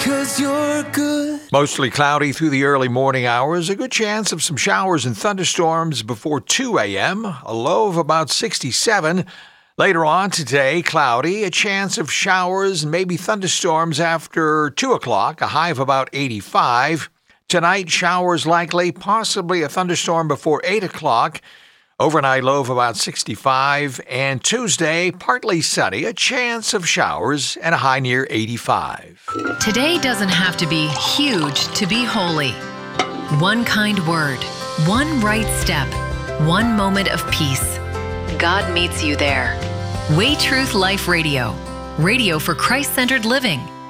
'Cause you're good. Mostly cloudy through the early morning hours. A good chance of some showers and thunderstorms before 2 a.m. A low of about 67. Later on today, cloudy. A chance of showers and maybe thunderstorms after 2 o'clock. A high of about 85. Tonight, showers likely, possibly a thunderstorm before 8 o'clock. Overnight low of about 65, and Tuesday, partly sunny, a chance of showers, and a high near 85. Today doesn't have to be huge to be holy. One kind word, one right step, one moment of peace. God meets you there. Way Truth Life Radio. Radio for Christ-centered living.